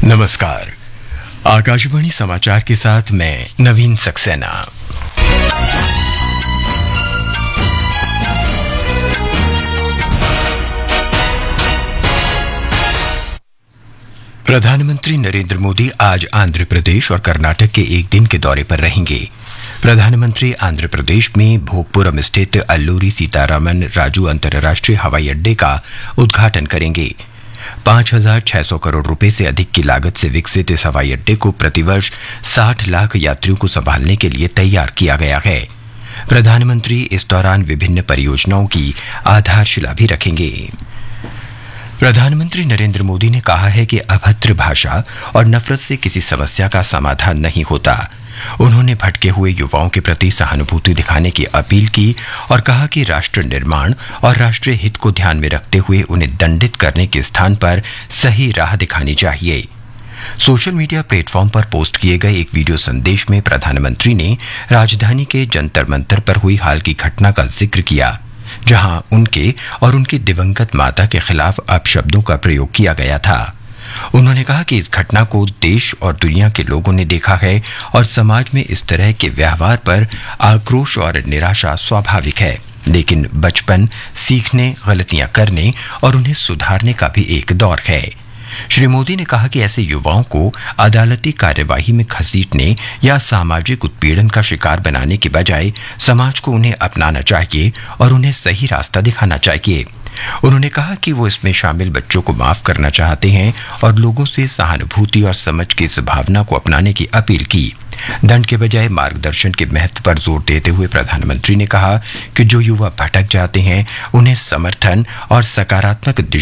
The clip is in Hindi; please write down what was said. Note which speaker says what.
Speaker 1: नमस्कार। आकाशवाणी समाचार के साथ मैं नवीन सक्सेना। प्रधानमंत्री नरेंद्र मोदी आज आंध्र प्रदेश और कर्नाटक के एक दिन के दौरे पर रहेंगे। प्रधानमंत्री आंध्र प्रदेश में भोगपुरम स्थित अल्लूरी सीतारामन राजू अंतर्राष्ट्रीय हवाई अड्डे का उद्घाटन करेंगे। 5,600 करोड़ रुपए से अधिक की लागत से विकसित इस हवाई अड्डे को प्रतिवर्ष 60 लाख यात्रियों को संभालने के लिए तैयार किया गया है। प्रधानमंत्री इस दौरान विभिन्न परियोजनाओं की आधारशिला भी रखेंगे। प्रधानमंत्री नरेंद्र मोदी ने कहा है कि अभद्र भाषा और नफरत से किसी समस्या का समाधान नहीं होता। उन्होंने भटके हुए युवाओं के प्रति सहानुभूति दिखाने की अपील की और कहा कि राष्ट्र निर्माण और राष्ट्रीय हित को ध्यान में रखते हुए उन्हें दंडित करने के स्थान पर सही राह दिखानी चाहिए। सोशल मीडिया प्लेटफॉर्म पर पोस्ट किए गए एक वीडियो संदेश में प्रधानमंत्री ने राजधानी के जंतर मंतर पर हुई हाल की घटना का जिक्र किया, जहां उनके और उनकी दिवंगत माता के खिलाफ अपशब्दों का प्रयोग किया गया था। उन्होंने कहा कि इस घटना को देश और दुनिया के लोगों ने देखा है और समाज में इस तरह के व्यवहार पर आक्रोश और निराशा स्वाभाविक है, लेकिन बचपन सीखने, गलतियां करने और उन्हें सुधारने का भी एक दौर है। श्री मोदी ने कहा कि ऐसे युवाओं को अदालती कार्यवाही में घसीटने या सामाजिक उत्पीड़न का शिकार बनाने के बजाय समाज को उन्हें अपनाना चाहिए और उन्हें सही रास्ता दिखाना चाहिए। उन्होंने कहा कि वो इसमें शामिल बच्चों को माफ करना चाहते हैं और लोगों से सहानुभूति और समझ की इस भावना को अपनाने की अपील की। दंड के बजाय मार्गदर्शन के महत्व पर जोर देते हुए प्रधानमंत्री ने कहा कि जो युवा भटक जाते हैं उन्हें समर्थन और सकारात्मक